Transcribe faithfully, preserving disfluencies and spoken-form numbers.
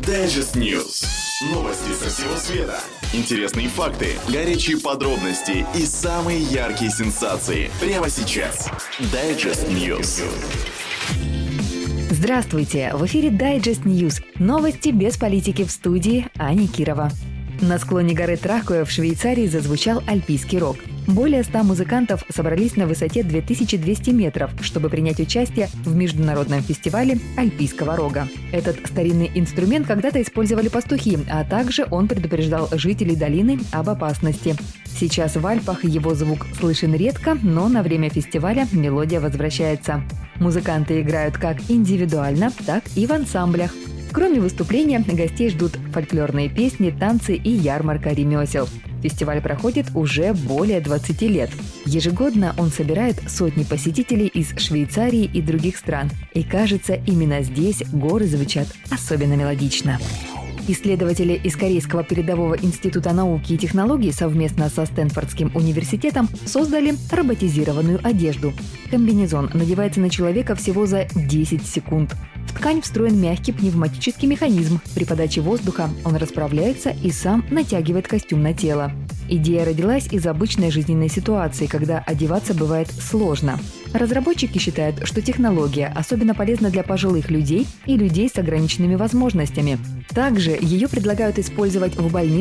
Digest News. Новости со всего света. Интересные факты, горячие подробности и самые яркие сенсации. Прямо сейчас. Digest News. Здравствуйте! В эфире Digest News. Новости без политики, в студии Аня Кирова. На склоне горы Тракуя в Швейцарии зазвучал альпийский рок. Более ста музыкантов собрались на высоте две тысячи двести метров, чтобы принять участие в международном фестивале альпийского рога. Этот старинный инструмент когда-то использовали пастухи, а также он предупреждал жителей долины об опасности. Сейчас в Альпах его звук слышен редко, но на время фестиваля мелодия возвращается. Музыканты играют как индивидуально, так и в ансамблях. Кроме выступления, гостей ждут фольклорные песни, танцы и ярмарка ремесел. Фестиваль проходит уже более двадцати лет. Ежегодно он собирает сотни посетителей из Швейцарии и других стран. И кажется, именно здесь горы звучат особенно мелодично. Исследователи из Корейского передового института науки и технологий совместно со Стэнфордским университетом создали роботизированную одежду. Комбинезон надевается на человека всего за десять секунд. В ткань встроен мягкий пневматический механизм. При подаче воздуха он расправляется и сам натягивает костюм на тело. Идея родилась из обычной жизненной ситуации, когда одеваться бывает сложно. Разработчики считают, что технология особенно полезна для пожилых людей и людей с ограниченными возможностями. Также ее предлагают использовать в больницах